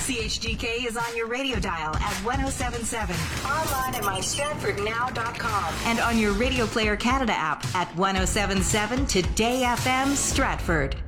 CHGK is on your radio dial at 107.7, online at mystratfordnow.com, and on your Radio Player Canada app at 107.7 Today FM Stratford.